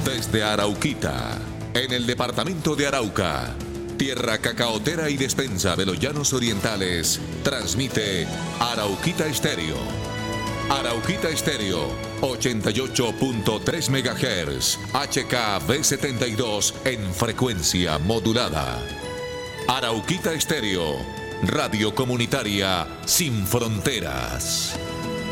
Desde Arauquita, en el departamento de Arauca, tierra cacaotera y despensa de los llanos orientales, transmite Arauquita Estéreo. Arauquita Estéreo, 88.3 MHz, HKV72 en frecuencia modulada. Arauquita Estéreo, radio comunitaria sin fronteras.